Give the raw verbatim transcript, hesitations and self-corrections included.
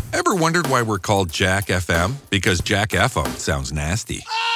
Ever wondered why we're called Jack F M? Because Jack F M sounds nasty.